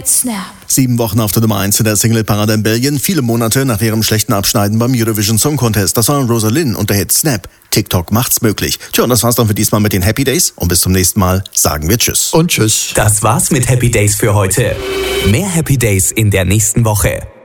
Snap. 7 Wochen auf der Nummer 1 in der Single-Parade in Belgien, viele Monate nach ihrem schlechten Abschneiden beim Eurovision Song Contest. Das war Rosalind und der Hit Snap. TikTok macht's möglich. Tja, und das war's dann für diesmal mit den Happy Days. Und bis zum nächsten Mal sagen wir Tschüss. Und Tschüss. Das war's mit Happy Days für heute. Mehr Happy Days in der nächsten Woche.